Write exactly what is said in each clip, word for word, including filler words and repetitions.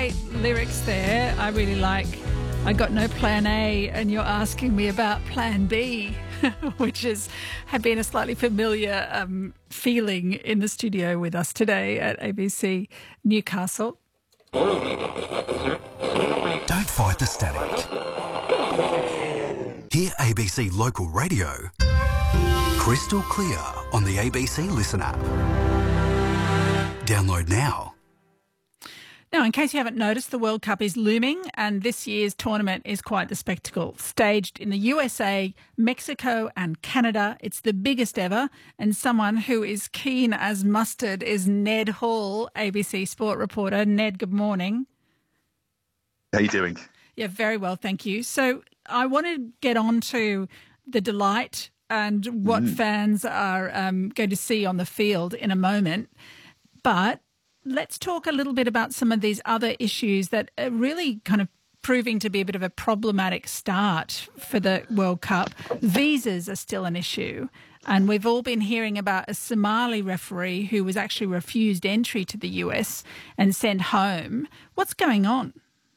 great lyrics there. I really like I got no plan A and you're asking me about plan B, which is had been a slightly familiar um, feeling in the studio with us today at A B C Newcastle. Don't fight the static. Hear A B C Local Radio crystal clear on the A B C Listen app. Download now. Now, in case you haven't noticed, the World Cup is looming and this year's tournament is quite the spectacle. Staged in the U S A, Mexico and Canada, it's the biggest ever, and someone who is keen as mustard is Ned Hall, A B C Sport reporter. Ned, good morning. How are you doing? Yeah, very well, thank you. So I want to get on to the delight and what mm. fans are um, going to see on the field in a moment. But let's talk a little bit about some of these other issues that are really kind of proving to be a bit of a problematic start for the World Cup. Visas are still an issue. And we've all been hearing about a Somali referee who was actually refused entry to the U S and sent home. What's going on?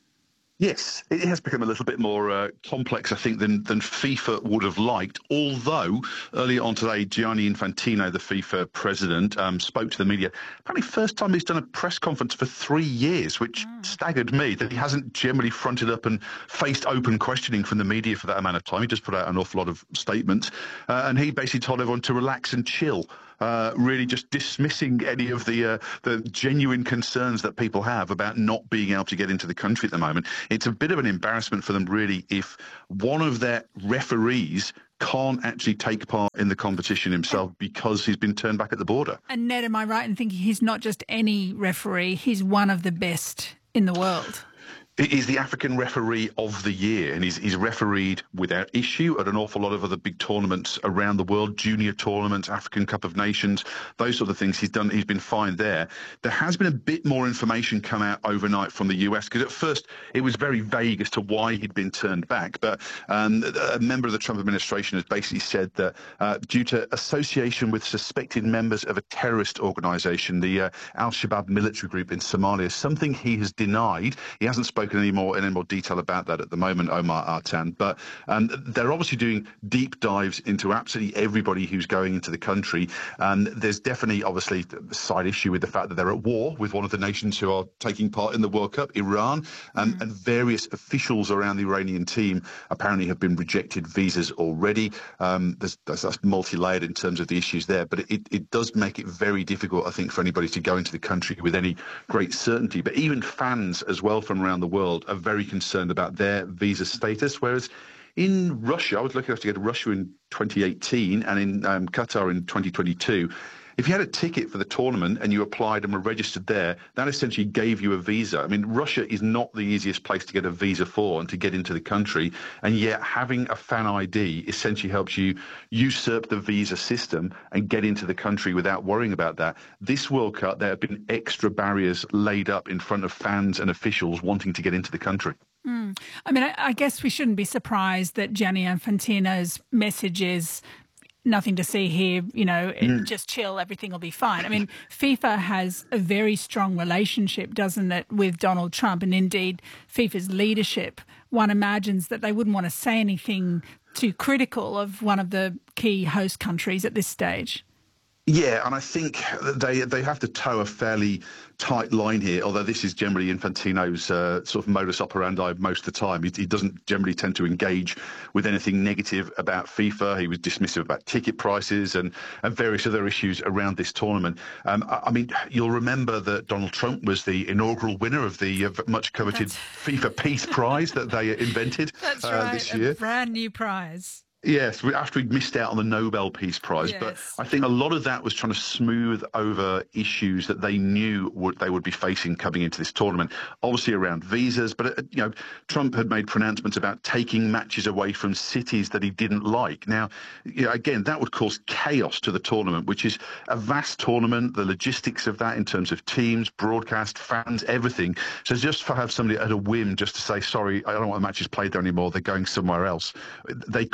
Yes, it has become a little bit more uh, complex, I think, than, than FIFA would have liked, although earlier on today, Gianni Infantino, the FIFA president, um, spoke to the media. Apparently first time he's done a press conference for three years, which mm. staggered me, that he hasn't generally fronted up and faced open questioning from the media for that amount of time. He just put out an awful lot of statements, uh, and he basically told everyone to relax and chill. Uh, really just dismissing any of the uh, the genuine concerns that people have about not being able to get into the country at the moment. It's a bit of an embarrassment for them, really, if one of their referees can't actually take part in the competition himself because he's been turned back at the border. And Ned, am I right in thinking he's not just any referee, he's one of the best in the world? He's the African referee of the year, and he's, he's refereed without issue at an awful lot of other big tournaments around the world, junior tournaments, African Cup of Nations, those sort of things. He's done. He's been fine there. There has been a bit more information come out overnight from the U S, because at first it was very vague as to why he'd been turned back. But um, a member of the Trump administration has basically said that uh, due to association with suspected members of a terrorist organisation, the uh, Al-Shabaab military group in Somalia, something he has denied. He hasn't spoken any more in any more detail about that at the moment, Omar Artan, but um, they're obviously doing deep dives into absolutely everybody who's going into the country. Um, there's definitely obviously a side issue with the fact that they're at war with one of the nations who are taking part in the World Cup, Iran, um, mm. and various officials around the Iranian team apparently have been rejected visas already. Um, there's, there's, that's multi-layered in terms of the issues there, but it, it does make it very difficult, I think, for anybody to go into the country with any great certainty. But even fans as well from around the world are very concerned about their visa status, whereas in Russia, I was lucky enough to go to Russia in twenty eighteen and in um, Qatar in twenty twenty-two. If you had a ticket for the tournament and you applied and were registered there, that essentially gave you a visa. I mean, Russia is not the easiest place to get a visa for and to get into the country, and yet having a fan I D essentially helps you usurp the visa system and get into the country without worrying about that. This World Cup, there have been extra barriers laid up in front of fans and officials wanting to get into the country. Mm. I mean, I, I guess we shouldn't be surprised that Gianni Infantino's message is nothing to see here, you know, mm. just chill, everything will be fine. I mean, FIFA has a very strong relationship, doesn't it, with Donald Trump, and indeed FIFA's leadership. One imagines that they wouldn't want to say anything too critical of one of the key host countries at this stage. Yeah, and I think they they have to toe a fairly tight line here, although this is generally Infantino's uh, sort of modus operandi most of the time. He, he doesn't generally tend to engage with anything negative about FIFA. He was dismissive about ticket prices and, and various other issues around this tournament. Um, I, I mean, you'll remember that Donald Trump was the inaugural winner of the uh, much-coveted That's... FIFA Peace Prize that they invented That's uh, right, this year. A brand new prize. Yes, after he'd missed out on the Nobel Peace Prize. Yes. But I think a lot of that was trying to smooth over issues that they knew would, they would be facing coming into this tournament, obviously around visas. But, uh, you know, Trump had made pronouncements about taking matches away from cities that he didn't like. Now, you know, again, that would cause chaos to the tournament, which is a vast tournament, the logistics of that in terms of teams, broadcast, fans, everything. So just to have somebody at a whim just to say, sorry, I don't want the matches played there anymore, they're going somewhere else, they couldn't really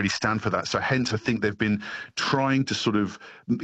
really stand for that. So hence, I think they've been trying to sort of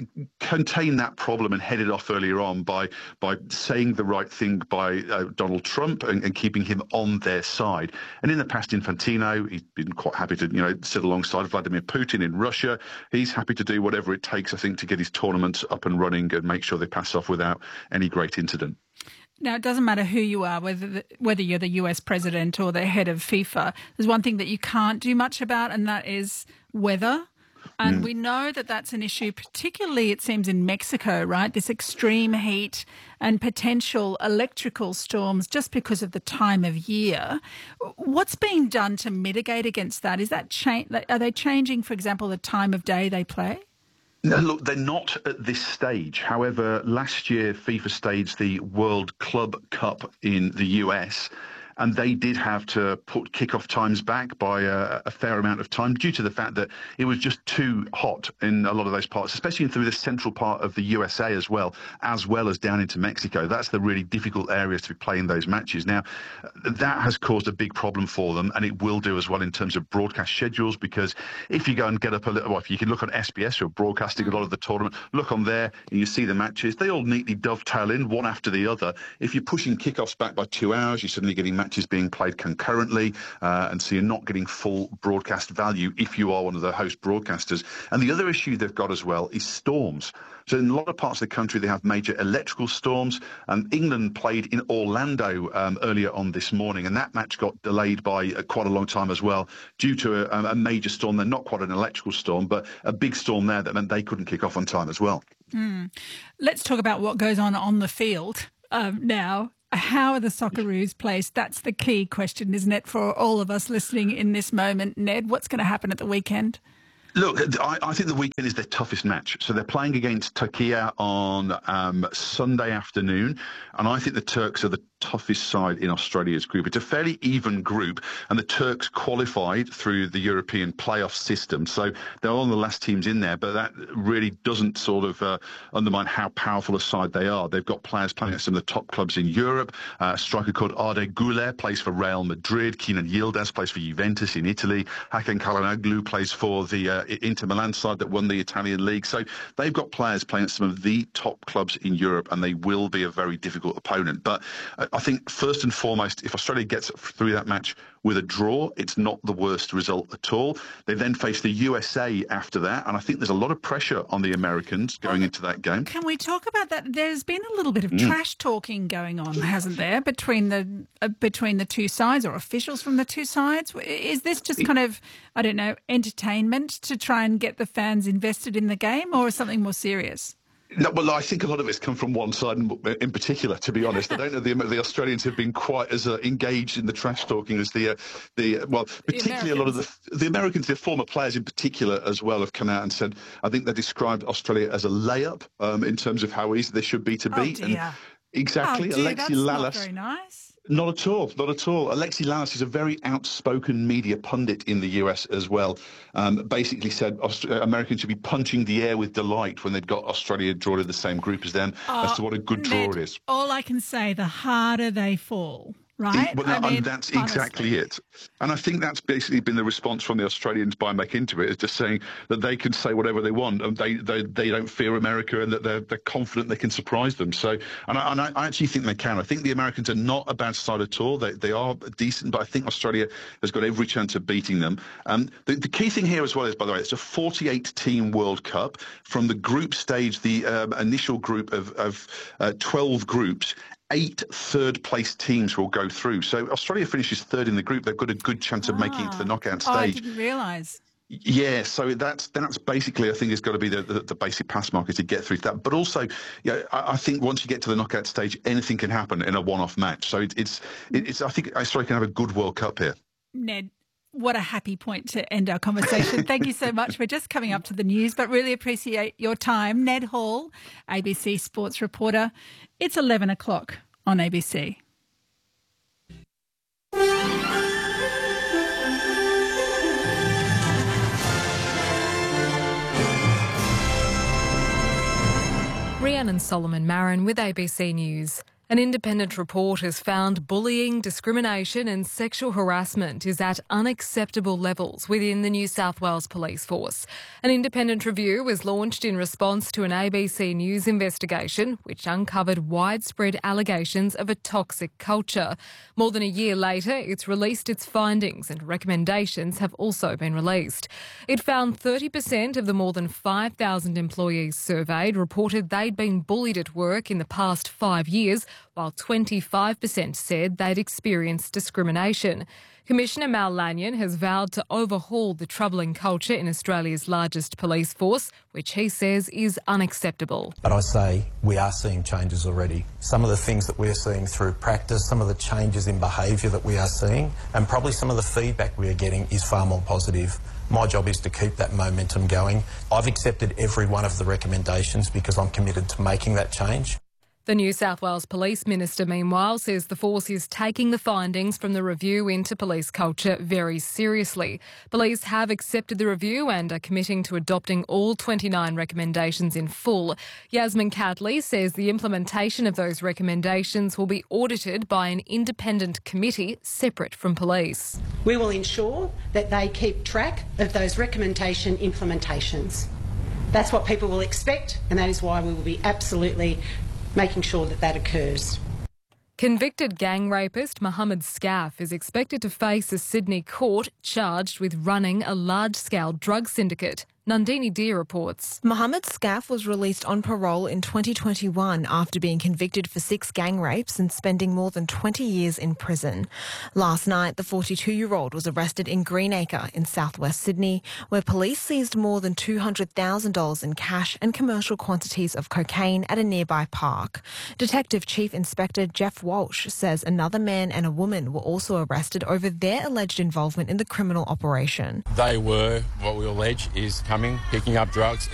contain that problem and head it off earlier on by by saying the right thing by uh, Donald Trump and, and keeping him on their side. And in the past, Infantino, he's been quite happy to, you know, sit alongside Vladimir Putin in Russia. He's happy to do whatever it takes, I think, to get his tournaments up and running and make sure they pass off without any great incident. Now, it doesn't matter who you are, whether the, whether you're the U S president or the head of FIFA. There's one thing that you can't do much about, and that is weather. And mm. we know that that's an issue, particularly, it seems, in Mexico, right? This extreme heat and potential electrical storms just because of the time of year. What's being done to mitigate against that? Is that cha- Are they changing, for example, the time of day they play? No, look, they're not at this stage. However, last year FIFA staged the World Club Cup in the U S, and they did have to put kickoff times back by a, a fair amount of time due to the fact that it was just too hot in a lot of those parts, especially through the central part of the U S A as well, as well as down into Mexico. That's the really difficult areas to be playing those matches. Now, that has caused a big problem for them, and it will do as well in terms of broadcast schedules, because if you go and get up a little, well, if you can look on S B S, who are broadcasting a lot of the tournament, look on there and you see the matches, they all neatly dovetail in one after the other. If you're pushing kickoffs back by two hours, you're suddenly getting matches being played concurrently, uh, and so you're not getting full broadcast value if you are one of the host broadcasters. And the other issue they've got as well is storms. So in a lot of parts of the country, they have major electrical storms. And England played in Orlando um, earlier on this morning, and that match got delayed by uh, quite a long time as well due to a, a major storm. They're not quite an electrical storm, but a big storm there that meant they couldn't kick off on time as well. Mm. Let's talk about what goes on on the field um, now. How are the Socceroos placed? That's the key question, isn't it, for all of us listening in this moment. Ned, what's going to happen at the weekend? Look, I, I think the weekend is their toughest match. So they're playing against Turkey on um, Sunday afternoon, and I think the Turks are the toughest side in Australia's group. It's a fairly even group, and the Turks qualified through the European playoff system. So they're one of the last teams in there, but that really doesn't sort of uh, undermine how powerful a side they are. They've got players playing at some of the top clubs in Europe. Uh, a striker called Arda Güler plays for Real Madrid. Kenan Yildiz plays for Juventus in Italy. Hakan Çalhanoğlu plays for the uh, Inter Milan side that won the Italian league. So they've got players playing at some of the top clubs in Europe, and they will be a very difficult opponent. But uh, I think first and foremost, if Australia gets through that match with a draw, it's not the worst result at all. They then face the U S A after that, and I think there's a lot of pressure on the Americans going well, into that game. Can we talk about that? There's been a little bit of mm. trash talking going on, hasn't there, between the uh, between the two sides, or officials from the two sides? Is this just kind of, I don't know, entertainment to try and get the fans invested in the game, or something more serious? No, well, I think a lot of it's come from one side in particular, to be honest. I don't know the, the Australians have been quite as uh, engaged in the trash talking as the, uh, the uh, well, particularly a lot of the, the Americans, the former players in particular as well, have come out and said, I think they described Australia as a layup um, in terms of how easy they should be to beat. Oh, dear. And exactly. Oh, dear, Alexi that's Lalas. Not very nice. Not at all, not at all. Alexi Lalas is a very outspoken media pundit in the U S as well. Um, basically said Aust- Americans should be punching the air with delight when they've got Australia drawn in the same group as them oh, as to what a good draw Ned, it is. All I can say, the harder they fall. Right? Well, I no, mean, and that's exactly honestly. it. And I think that's basically been the response from the Australians by back into it, is just saying that they can say whatever they want, and they they, they don't fear America, and that they're, they're confident they can surprise them. So, and I, and I actually think they can. I think the Americans are not a bad side at all. They they are decent, but I think Australia has got every chance of beating them. Um, the, the key thing here as well is, by the way, it's a forty-eight team World Cup. From the group stage, the um, initial group of, of uh, twelve groups, eight third-place teams will go through. So Australia finishes third in the group. They've got a good chance of ah. making it to the knockout stage. Oh, I didn't realise. Yeah, so that's that's basically, I think, it's got to be the, the, the basic pass marker to get through to that. But also, yeah, I, I think once you get to the knockout stage, anything can happen in a one-off match. So it, it's it's. I think Australia can have a good World Cup here. Ned, what a happy point to end our conversation. Thank you so much. We're just coming up to the news, but really appreciate your time. Ned Hall, A B C sports reporter. It's eleven o'clock on A B C. Rhiannon Solomon Marin with A B C News. An independent report has found bullying, discrimination and sexual harassment is at unacceptable levels within the New South Wales Police Force. An independent review was launched in response to an A B C News investigation which uncovered widespread allegations of a toxic culture. More than a year later, it's released its findings and recommendations have also been released. It found thirty percent of the more than five thousand employees surveyed reported they'd been bullied at work in the past five years, while twenty-five percent said they'd experienced discrimination. Commissioner Mal Lanyon has vowed to overhaul the troubling culture in Australia's largest police force, which he says is unacceptable. But I say we are seeing changes already. Some of the things that we're seeing through practice, some of the changes in behaviour that we are seeing, and probably some of the feedback we are getting is far more positive. My job is to keep that momentum going. I've accepted every one of the recommendations because I'm committed to making that change. The New South Wales Police Minister, meanwhile, says the force is taking the findings from the review into police culture very seriously. Police have accepted the review and are committing to adopting all twenty-nine recommendations in full. Yasmin Catley says the implementation of those recommendations will be audited by an independent committee separate from police. We will ensure that they keep track of those recommendation implementations. That's what people will expect, and that is why we will be absolutely making sure that that occurs. Convicted gang rapist Mohammed Scaff is expected to face a Sydney court charged with running a large-scale drug syndicate. Nandini Deer reports. Mohammed Scaff was released on parole in twenty twenty-one after being convicted for six gang rapes and spending more than twenty years in prison. Last night, the forty-two-year-old was arrested in Greenacre in southwest Sydney, where police seized more than two hundred thousand dollars in cash and commercial quantities of cocaine at a nearby park. Detective Chief Inspector Jeff Walsh says another man and a woman were also arrested over their alleged involvement in the criminal operation. They were, what we allege, is coming, picking up drugs